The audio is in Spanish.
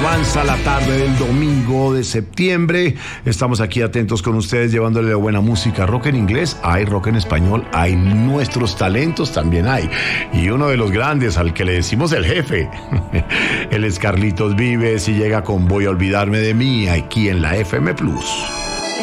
avanza la tarde del domingo de septiembre. Estamos aquí atentos con ustedes, llevándole la buena música. Rock en inglés, hay rock en español, hay nuestros talentos, también hay. Y uno de los grandes, al que le decimos el jefe, él es Carlitos Vives y llega con Voy a olvidarme de mí, aquí en la FM Plus.